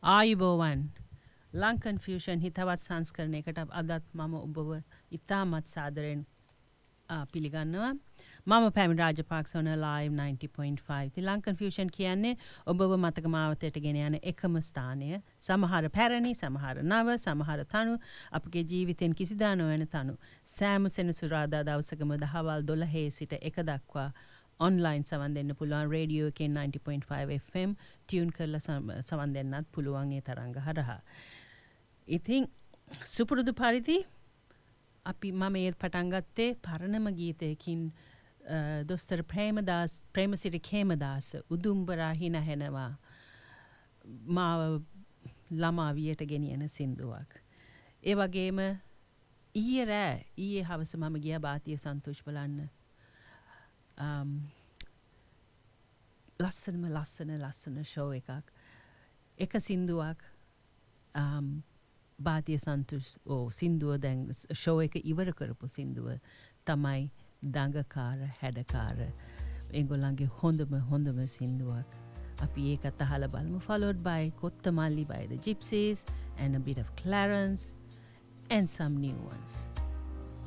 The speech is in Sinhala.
ආයුබෝවන් ලංකන් ෆියුෂන් හිතවත් සංස්කරණයකට අදත් මම ඔබව ඉතාමත් සාදරයෙන් පිළිගන්නවා. මම පැමිණි රාජපාක්ෂ වන live 90.5. ඉතින් ලංකන් ෆියුෂන් කියන්නේ ඔබව මතක මාවතට ගෙන යන එකම ස්ථානය. සමහර පැරණි, සමහර නව, සමහර තනු අපගේ ජීවිතෙන් කිසිදා නොවන තනු. සෑම සෙනසුරාදා දවසකම දහවල් 12 සිට 1 දක්වා online සවන් දෙන්න පුළුවන් රේඩියෝ එකෙන් 90.5 FM ටියුන් කරලා සවන් දෙන්නත් පුළුවන් ඒ තරංග හරහා. ඉතින් සුපුරුදු පරිදි අපි මම ඒ පටන් ගත්තේ පරණම ගීතයකින් දොස්තර ප්‍රේමසිරි කේමදාස උදුම්බරා හිනහෙනවා මාව ළමා වියට ගෙනියන සින්දුවක්. ඒ වගේම ඊයේ හවස මම ගියා බාතිය සන්තෝෂ් බලන්න. ලස්සන ෂෝ එකක්. එක සින්දුවක් බාතිය සන්තුෂ් සින්දුව දැන් ෂෝ එක ඉවර කරපු සින්දුව තමයි දඟකාර හැඩකාර ඒගොල්ලන්ගේ හොඳම සින්දුවක්. අපි ඒකත් අහලා බලමු. Followed by Kottamalli by the Gypsies and a bit of Clarence and some new ones.